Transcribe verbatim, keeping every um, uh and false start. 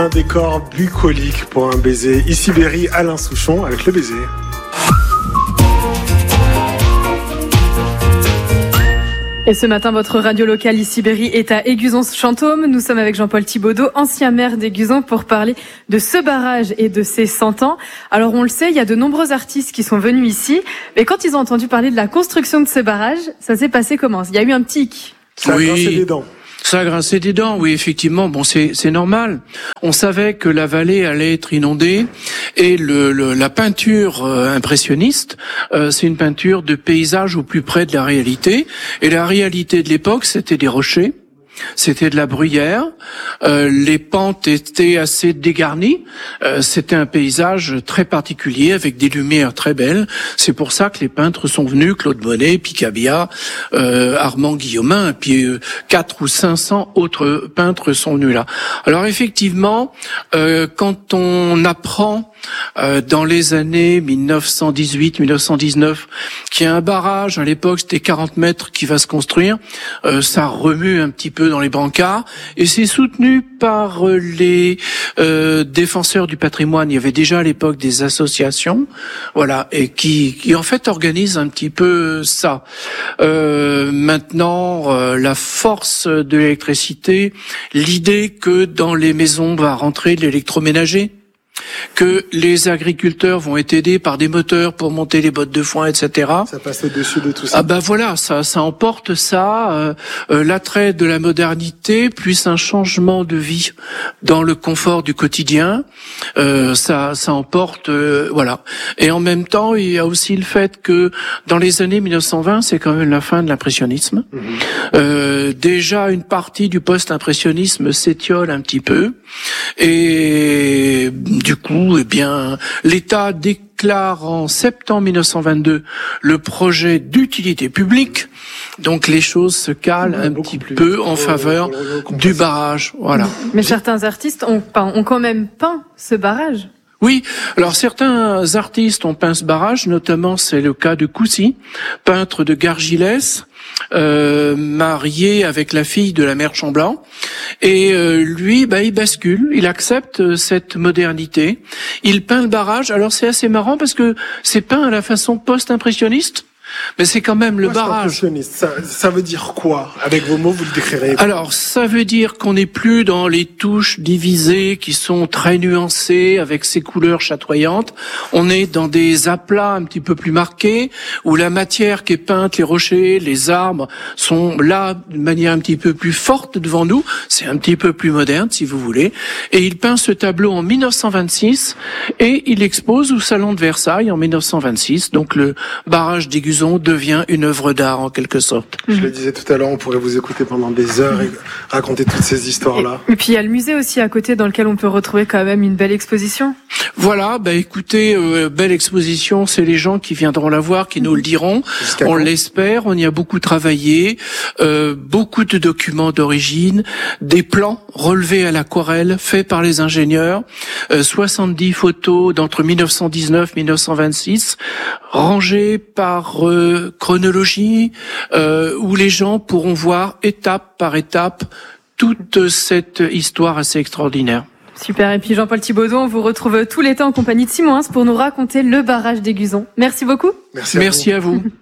Un décor bucolique pour un baiser. Ici Berry, Alain Souchon avec le baiser. Et ce matin, votre radio locale ici Berry est à Aiguzon-Chantôme. Nous sommes avec Jean-Paul Thibaudot, ancien maire d'Aiguzon, pour parler de ce barrage et de ses cent ans. Alors on le sait, il y a de nombreux artistes qui sont venus ici, mais quand ils ont entendu parler de la construction de ce barrage, ça s'est passé comment ? Il y a eu un petit hic. Ça a oui. grincé des dents. Ça a grincé des dents, oui, effectivement. Bon, c'est c'est normal. On savait que la vallée allait être inondée et le, le la peinture euh, impressionniste, euh, c'est une peinture de paysage au plus près de la réalité. Et la réalité de l'époque, c'était des rochers. C'était de la bruyère, euh, les pentes étaient assez dégarnies, euh, c'était un paysage très particulier avec des lumières très belles. C'est pour ça que les peintres sont venus, Claude Monet, Picabia, euh, Armand Guillaumin, et puis euh, quatre ou cinq cents autres peintres sont venus là. Alors effectivement, euh, quand on apprend euh, dans les années mille neuf cent dix-huit mille neuf cent dix-neuf qu'il y a un barrage, à l'époque c'était quarante mètres qui va se construire, euh, ça remue un petit peu dans les brancards, et c'est soutenu par les euh, défenseurs du patrimoine. Il y avait déjà à l'époque des associations, voilà, et qui, qui en fait organisent un petit peu ça. Euh, maintenant, euh, la force de l'électricité, l'idée que dans les maisons va rentrer de l'électroménager, que les agriculteurs vont être aidés par des moteurs pour monter les bottes de foin, et cetera. Ça passe au-dessus de tout ça. Ah ben voilà, ça, ça emporte ça, euh, euh, l'attrait de la modernité, plus un changement de vie dans le confort du quotidien. Euh, ça, ça emporte, euh, voilà. Et en même temps, il y a aussi le fait que dans les années mille neuf cent vingt, c'est quand même la fin de l'impressionnisme. Mmh. Euh, déjà, une partie du post-impressionnisme s'étiole un petit peu, et du coup, eh bien, l'État déclare en septembre mille neuf cent vingt-deux le projet d'utilité publique. Donc les choses se calent un petit peu en faveur du barrage. Voilà. Mais certains artistes ont, ont quand même peint ce barrage. Oui, alors certains artistes ont peint ce barrage, notamment c'est le cas de Coucy, peintre de Gargilès, euh, marié avec la fille de la mère Chamblanc, et euh, lui, bah, il bascule, il accepte cette modernité, il peint le barrage. Alors c'est assez marrant parce que c'est peint à la façon post-impressionniste. Mais c'est quand même le barrage. Ça, ça veut dire quoi? Avec vos mots, vous le décrirez. Alors, ça veut dire qu'on n'est plus dans les touches divisées qui sont très nuancées avec ces couleurs chatoyantes. On est dans des aplats un petit peu plus marqués où la matière qui est peinte, les rochers, les arbres sont là d'une manière un petit peu plus forte devant nous. C'est un petit peu plus moderne, si vous voulez. Et il peint ce tableau en mille neuf cent vingt-six et il expose au Salon de Versailles en mille neuf cent vingt-six. Donc, le barrage d'Aiguzon devient une œuvre d'art en quelque sorte. Je le disais tout à l'heure, on pourrait vous écouter pendant des heures et raconter toutes ces histoires-là. Et, et puis il y a le musée aussi à côté dans lequel on peut retrouver quand même une belle exposition. Voilà, bah écoutez, euh, belle exposition, c'est les gens qui viendront la voir qui nous le diront. Jusqu'à on quand l'espère, on y a beaucoup travaillé, euh, beaucoup de documents d'origine, des plans relevés à l'aquarelle faits par les ingénieurs, euh, soixante-dix photos d'entre mille neuf cent dix-neuf et mille neuf cent vingt-six, rangées par euh, chronologie, euh, où les gens pourront voir étape par étape toute cette histoire assez extraordinaire. Super, et puis Jean-Paul Thibaudot, on vous retrouve tout l'été en compagnie de Simon Hins pour nous raconter le barrage d'Aiguzon. Merci beaucoup. Merci à Merci vous. À vous.